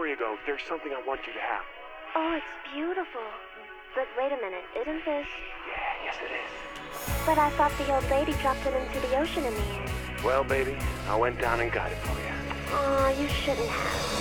Before you go, there's something I want you to have. Oh, it's beautiful. But wait a minute, isn't this... Yeah, yes it is. But I thought the old lady dropped it into the ocean in the end. Well, baby, I went down and got it for you. Aw, you shouldn't have.